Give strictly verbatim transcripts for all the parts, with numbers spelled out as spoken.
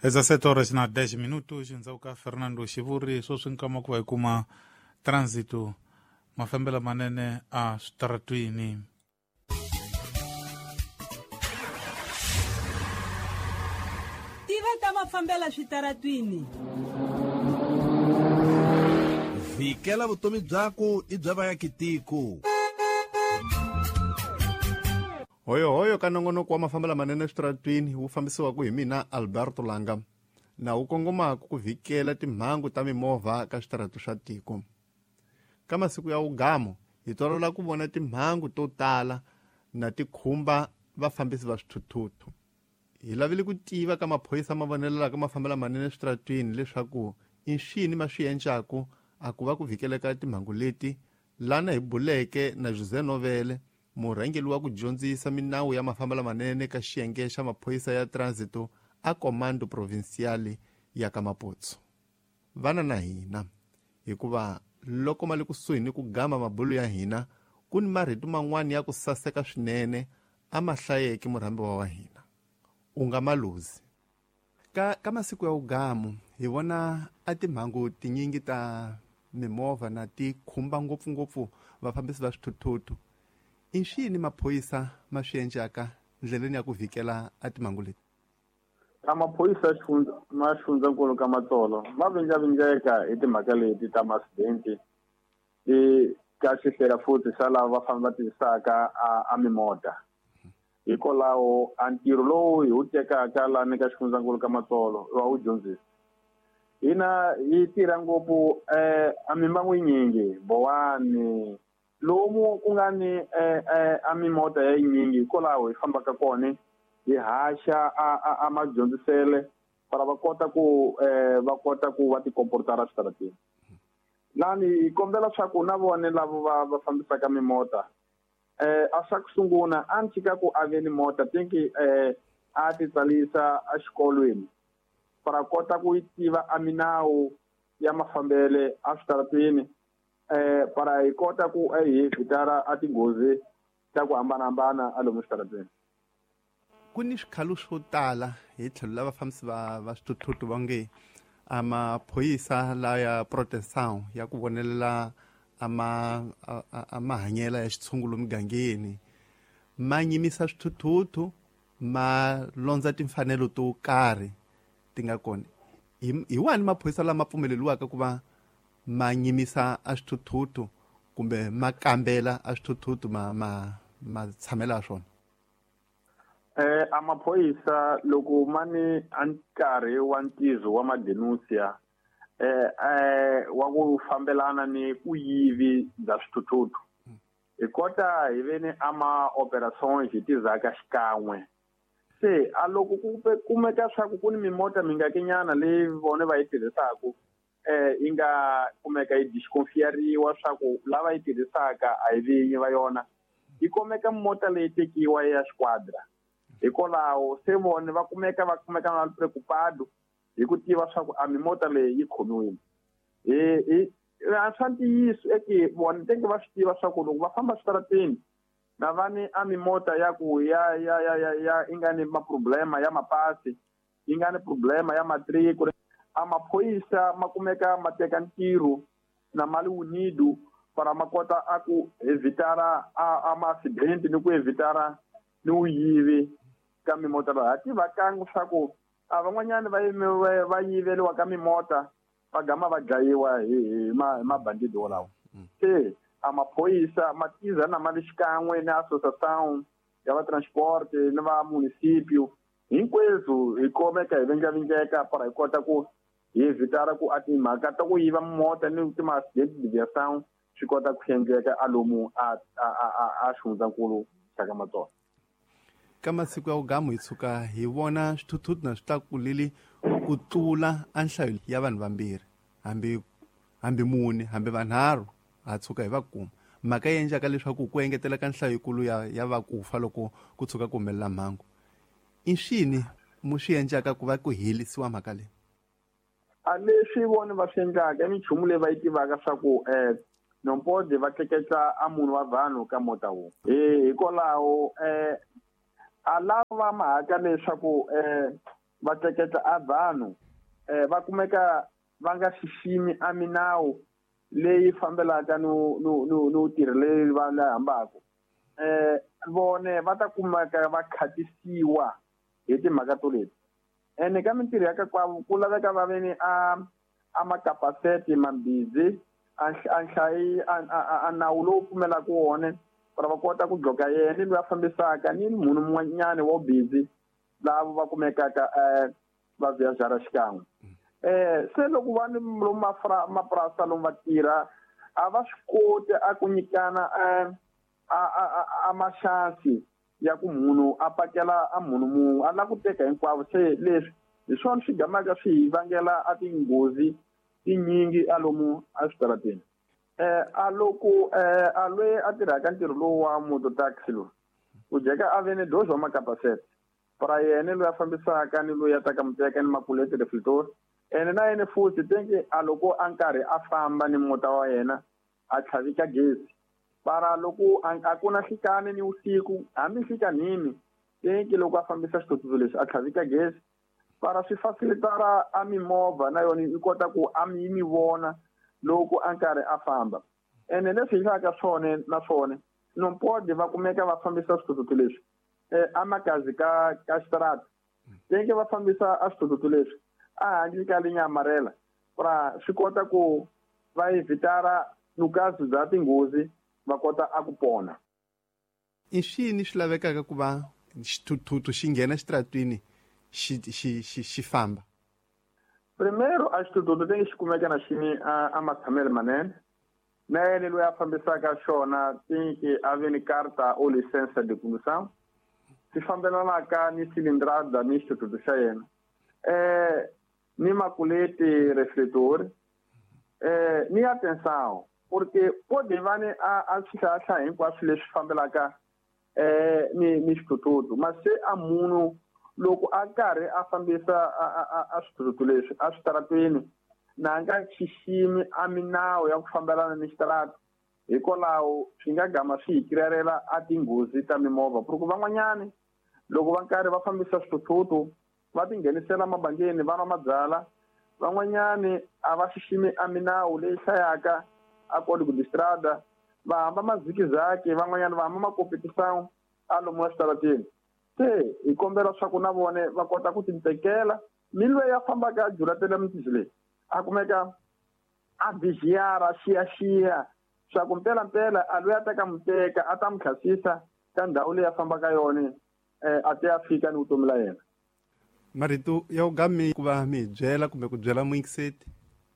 dezessete horas na dez minutos, ndzauka Fernando Xivuri, so swinkama ku va hi kuma transito mafambela manene a switaratwini. Tiveta mafambela switaratwini. Vikela vutomi byako i bya vaakitiko. Hoyo hoyo ka nongonoko wa mafambela manene switaratwini wu fambisiwaku hi mina Alberto Langa, na wu kongomaku ku vikela timhangu ta mimovha ka switaratu swa tiko. Ka masiku ya ugamo hi tolovela ku vona timhangu to tala na tikhumba vafambisi va swithuthuthu. Hi lavile ku tiva ka maphoyisa ma vonelelaka mafambela manene switaratwini leswaku i xini ma swi endlaku a ku va ku vikeleka timhangu leti, lana hi buleke na Jose Novele, murhangeli wa ku dyondzisa minawu ya mafambela manene ka xiyenge xa maphoyisa ya transito a Komando Provinciale ya ka Maputo. Vana na hina hikuva loko mali kusuhi ni ku gama mabulu ya hina ku ni marito man'wani ya ku saseka swinene a ma hlayeki murhambiwa wa hina, u nga maluzi. Ka, ka masiku ya ugamo hi vona a timhangu tinyingi ta mimovha na ti khumba ngopfungopfu vafambisi va swithuthuthu. I xini maphoyisa ma swi endlaka ndleleni ya ku vikela a timhangu leti? Amaphoyisa ma xifundzankulu ka Matsolo ma vinjavinjeka hi timhaka leti ta ma-accident ti ka xihlela futhi xa lava va famba va tirhisaka a mimota. Hikwalaho a ntirho lowu hi wu tekaka laha ni ka xifundzankulu ka Matsolo wa wu dyondzisa. Hina hi tirha ngopfu a mimbangu yinyingi, Bowani, lomu ku nga ni a mimota ya yinyingi hikwalaho hi fambaka kona hi haxa a madyondzisele para va kota ku va kota ku va tikomportara switaratini. Lani hi kombela swa ku na vone lavo va va fambisaka mimota a swa ku sungula a ni chika ku a ve ni mota tinki a ti tsalisa a xikolweni para kota ku yi tiva a minawu ya mafambele a switaratini para hi kota ku hi vitara a tinghozi ta ku hambanahambana a lomu switaratini. Ku ni swikhalu swo tala hi tlhelo la vafambisi va va swithuthuthu va nge a maphoyisa la ya protestant ya ku vonelela a ma a mahanyela ya xitshungulo migangeni ma nyimisa swithuthuthu ma londza timfanelo to karhi ti nga kona. Hi wani maphoyisa lama pfumeleliwaka ku va ma nyimisa a swithuthuthu kumbe ma kambela a swithuthuthu ma ma ma tshamela swona? Eh amaphoyisa loko mani a nkarhi wa ntizo wa madenuncia eh eh wa ku fambelana ni ku yivi bya swithuthuthu hi kota hi ve ni ama operations hi tizaka xikan'we. Se a loko ku kumeka swa ku ni mimota mingakenyana leyi vone va yi tirhisaka eh yi nga kumeka yi disconfiariwa swa ku lava yi tirhisaka a hi vinyi va yona, yi komeka mota leyi tekiwa ya squadra. Hikwalaho se vone va kumeka va kumeka na preocupado hi ku tiva swa ku a mimota leyi yi khomiwile. Hi a swa ntiyiso eke vone tenke va swi tiva swa ku loko va famba switarateni na vani a mimota ya ku ya ya ya ya ya yi nga ni maproblema ya mapasi, yi nga ni problema ya matricule, a maphoyisa ma kumeka ma teka ntirho na mali wunidu para ma kota a ku evitara a ma-accident ni ku evitara ni uyivi ka mimota laha ti vakangu swa ku a van'wanyana va va yiveliwa ka mimota va gama va dlayiwa hi mabandidi wolawo. Se a maphoyisa ma tiza na mali xikan'we ni associação ya va transport ni va municipio hinkwerhu hi komeka hi venjavinjeka para hi kota ku hi evitara ku a timhaka ta ku yiva mimota ni ti-ma-accident deviação swi kota ku endleka a lomu a a xifundzankulu xa ka Matsolo. Ka masiku ya ugamo hi tshuka hi vona swithuthuthu na swi tlakulile ku tlula a nhlayo ya vanhu vambirhi, hambi hambi mune hambi vanharhu ha tshuka hi va kuma. Mhaka yi endlaka leswaku ku engetela ka nhlayo yikulu ya ya va kufa loko ku tshuka ku humelela mhangu. I xini mu swi endlaka ku va ku helisiwa mhaka leyi? A leswi vone va swi endlaka i minchumu leyi va yi tivaka swa ku um nompode va tleketla a munhu wa vanhu ka mota wun'we. Hikwalaho um a lava mahaka leswaku um va tleketla a vanhu eh va kumeka va nga xiximi a minawu leyi fambelaka no no no no tirhele va la hambako eh vone va ta kumeka va khatisiwa hi timhaka to leti ene ka mintirho ya ka kwavo ku laveka va veni a a makapaseti mambhizi a nhlayi a nawu lowu pfumelaka wone para va kota ku gqoka yena loyi a fambisaka ni munhu mun'wanyana wo busy lavo va kumekaka eh va viajara xikan'we eh se loko va ni lomu mapurasi lomu va tirha a va swi koti a ku nyikana a a a maxansi ya ku munhu a pakela a munhu mun'we a la ku teka hinkwavo se leswi hi swona swi gamaka swi vangela a tinghozi tinyingi a lomu a switarateni eh a loko eh a lwe a tirhaka ntirho lowu wa moto taxi lo ku jeka a vene dozo wa makapaseti para yena loyi a fambisaka ni loyi a taka muteka ni makuleti reflector ene na yena futhi tenke a loko a nkarhi a famba ni mota wa yena a tlhavika gezi para loko a ku na hlikani ni usiku hambi nhlikanini tenke loko a fambisa xitotsuzo lexi a tlhavika gezi para swi facilitara a mimovha na yona yi kota ku a mi mi vona loko a nkarhi a famba ene leswi hilaka swona na swona nompodi va kumeka va fambisa switotsuzo leswi eh amakazi ka ka strata tenke va fambisa a switotsuzo leswi a handle ka linyamarela para swi kota ku va evitara nukazi za tinghozi va kota a ku pona i swini swi lavekaka ku va xithuthuthu xi nghena xitratwini xi xi xi xi famba primero a xithuthuthu tenke xi kumeka na xini a matshamelo manene na yena loyi a fambisaka xona tenke a ve ni karta o license de condução swi fambelanaka ni cilindrada ni xithuthuthu xa yena eh ni makuleti refletor eh ni atenção porque pode vane a a xihlahla hinkwaswo leswi fambelaka eh ni ni xithuthuthu mas se a munhu loko a karhi a fambisa a a swithuthuthu leswi a switaratweni na nga xiximi a minawu ya ku fambelana ni xitarata hikwalaho swi nga gama swi hikirelela a tinghozi ta mimovha ku van'wanyani loko va karhi va fambisa swithuthuthu va tinghenisela mabangeni va nwa mabyala van'wanyani a va xiximi a minawu leyi hlayaka a código de estrada va hamba mazikizaki van'wanyani va hamba makompetição a lomu exitarateni se hi kombela swa ku na vone va kota ku tintekela ni loyi a fambaka a juratela mitisi leyi a kumeka a vigiara xiyaxiya swa ku mpelampela a loyi a teka muteka a ta mi khasisa ka ndhawu leyi a fambaka yona a te a fika ni vutomi la yena marito ya ku mi ku va mi byela kumbe ku byela muingiseti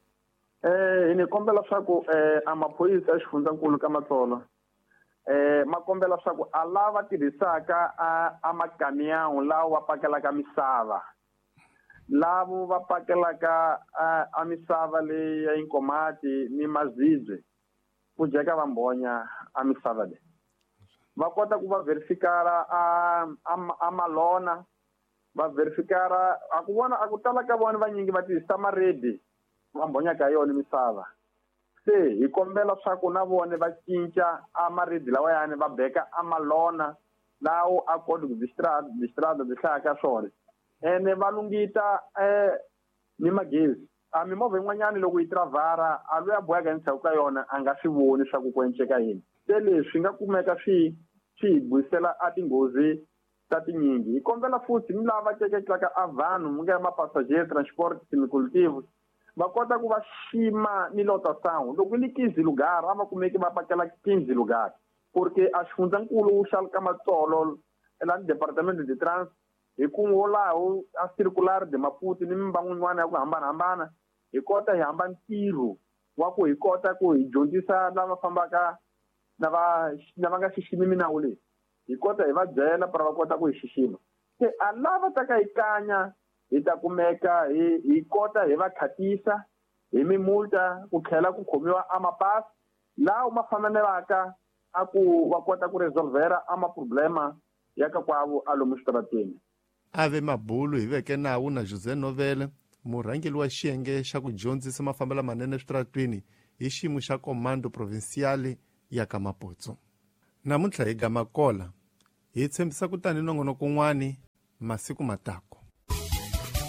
eh ni kombela swa ku eh amaphoyisa a xifundzankulu ka Matsolo eh ma kombela swa ku a lava tirhisaka a makamiyawu lawa pakelaka misava lavo va pakelaka a misava leyi ya inkomati ni mazibye ku jeka va mbonya a misava leyi va kota ku va verifikara a a malona va verifikara a ku vona a ku tala ka vona vanyingi va tirhisa maredi va mbonya ka yona misava se hi kombela swa ku na vone va cinca a maredi lawa yani va beka a malona lawo a código de estrada de estrada de hlaka swona ene va lungita eh ni magezi a mimovha yin'wanyani loko yi travara a loyi a bohaka endzhaku ka yona a nga swi voni swa ku ku enceka yini se leswi swi nga kumeka swi swi hi buyisela a tinghozi ta tinyingi hi kombela futhi ni lava teketlaka a vanhu mu nga mapassager transport semicolectivo va kota ku va xima ni lotação loko ni quinze lugar a va kumeki va pakela quinze lugar porque a xifundzankulu xa ka Matsolo la departamento de trans hi ku ngolaho a circular de Maputo ni mimbangu yin'wana ya ku hambanahambana hi kota hi hamba ntirho wa ku hi kota ku hi dyondzisa lava fambaka na va na va nga xiximi minawu leyi hi kota hi va byela para va kota ku hi xixima se a lava ta ka hi kanya hi ta kumeka hi hi kota hi va khatisa hi mimulta ku tlhela ku khomiwa a mapasi lawa ma fanelaka a ku va kota ku resolvera a maproblema ya ka kwavo a lomu xitarateni ave mabulu hi veke nawu na José Novelle murhangeli wa xiyenge xa ku dyondzisa mafambelo manene eswitaratweni hi xiyimo xa komando provinciale ya ka Maputo namuntlha hi gama kola hi tshembisa ku tani nongonoko kun'wani masiku matako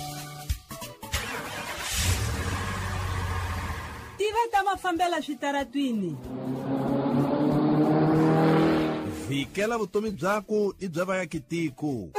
tiveta mafambela switaratwini. Vhikela vutomi byako i bya vaakitiko.